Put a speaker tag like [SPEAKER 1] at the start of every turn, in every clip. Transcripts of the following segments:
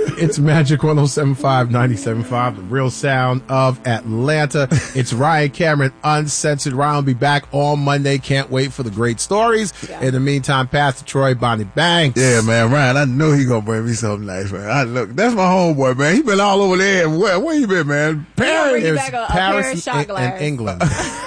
[SPEAKER 1] It's Magic 107.5, 97.5, the real sound of Atlanta. It's Ryan Cameron, Uncensored. Ryan will be back on Monday. Can't wait for the great stories. Yeah. In the meantime, Pastor Troy, Bonnie Banks.
[SPEAKER 2] Yeah, man, Ryan, I know he gonna bring me something nice, man. Look, that's my homeboy, man. He been all over there. Where you been, man?
[SPEAKER 3] Paris. Bring back a pair of shot glass.
[SPEAKER 1] And England.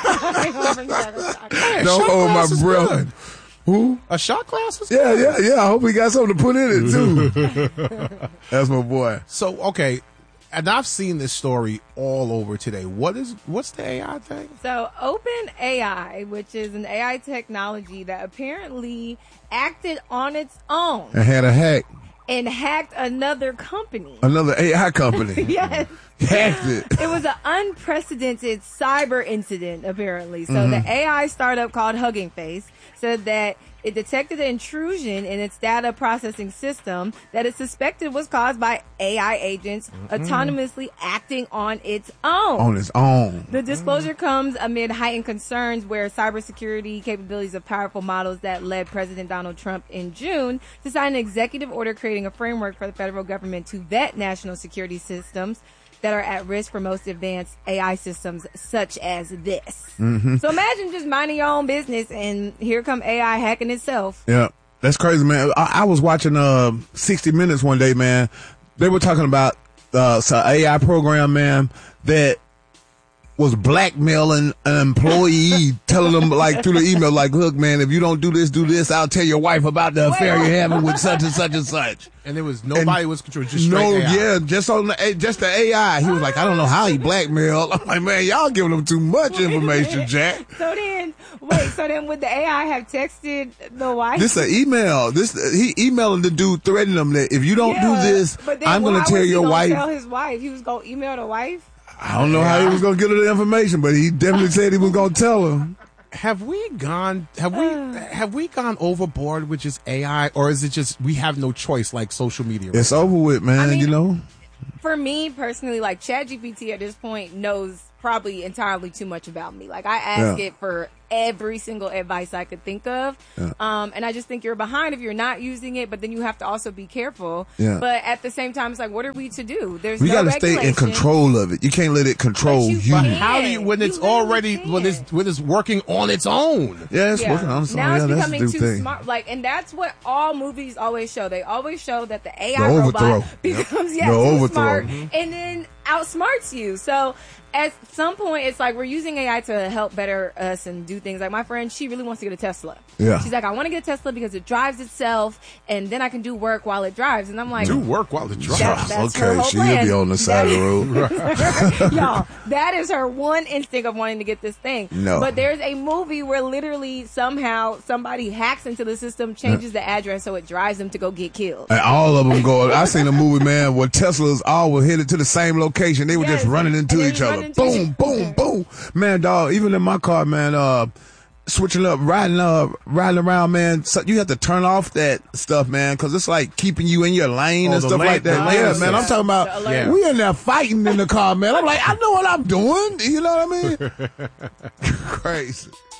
[SPEAKER 2] Don't hold my brother. Who?
[SPEAKER 1] A shot glass?
[SPEAKER 2] Yeah. I hope he got something to put in it, too. That's my boy.
[SPEAKER 1] So, okay, and I've seen this story all over today. What's the AI thing?
[SPEAKER 3] So, OpenAI, which is an AI technology that apparently acted on its own.
[SPEAKER 2] And had a hack.
[SPEAKER 3] And hacked another company.
[SPEAKER 2] Another AI company.
[SPEAKER 3] Yes.
[SPEAKER 2] Hacked it.
[SPEAKER 3] It was an unprecedented cyber incident, apparently. So the AI startup called Hugging Face said that it detected an intrusion in its data processing system that it suspected was caused by AI agents autonomously acting on its own.
[SPEAKER 2] On its own.
[SPEAKER 3] The disclosure comes amid heightened concerns where cybersecurity capabilities of powerful models that led President Donald Trump in June to sign an executive order creating a framework for the federal government to vet national security systems that are at risk for most advanced AI systems such as this. So imagine just minding your own business and here come AI hacking itself.
[SPEAKER 2] Yeah, that's crazy, man. I was watching 60 Minutes one day, man. They were talking about some AI program, man, that was blackmailing an employee, telling them like through the email, like, look, man, if you don't do this, I'll tell your wife about the affair you're having with such and such and such.
[SPEAKER 1] And there was nobody was controlling, just straight AI.
[SPEAKER 2] Yeah, just the AI. He was like, I don't know how he blackmailed. I'm like, man, y'all giving him too much information, Jack.
[SPEAKER 3] So then would the AI have texted the wife?
[SPEAKER 2] This an email. He emailing the dude, threatening him that if you don't do this, I'm going to tell your wife.
[SPEAKER 3] Tell his wife. He was going to email the wife?
[SPEAKER 2] I don't know how he was going to get her the information, but he definitely said he was going to tell her.
[SPEAKER 1] Have we gone overboard with just AI, or is it just we have no choice like social media?
[SPEAKER 2] It's over with, man.
[SPEAKER 3] I mean,
[SPEAKER 2] you know.
[SPEAKER 3] For me personally, like ChatGPT at this point knows probably entirely too much about me. Like I ask it for every single advice I could think of. And I just think you're behind if you're not using it, but then you have to also be careful. But at the same time, it's like, what are we to do?
[SPEAKER 2] We got to stay in control of it. You can't let it control you.
[SPEAKER 1] But how do you, when it's already, when it's working on its own?
[SPEAKER 2] Yeah, it's working on its own.
[SPEAKER 3] Now it's
[SPEAKER 2] that's
[SPEAKER 3] becoming too smart. Like, and that's what all movies always show. They always show that the AI robot becomes too smart and then outsmarts you. So at some point, it's like we're using AI to help better us and do things. Like my friend, she really wants to get a Tesla.
[SPEAKER 2] Yeah.
[SPEAKER 3] She's like, I want to get a Tesla because it drives itself, and then I can do work while it drives. And I'm like,
[SPEAKER 1] do work while it drives?
[SPEAKER 3] That's her whole
[SPEAKER 2] she'll be on the side of the road.
[SPEAKER 3] Y'all, that is her one instinct of wanting to get this thing.
[SPEAKER 2] No.
[SPEAKER 3] But there's a movie where literally somehow somebody hacks into the system, changes the address so it drives them to go get killed.
[SPEAKER 2] And all of them go. I seen a movie, man, where Teslas all were headed to the same location. They were just running into each other. Boom, boom, boom. Man, dog, even in my car, man, switching up, riding around, man, so you have to turn off that stuff, man, because it's like keeping you in your lane and stuff like that. Yeah, man, I'm talking about, we in there fighting in the car, man. I'm like, I know what I'm doing. You know what I mean? Crazy.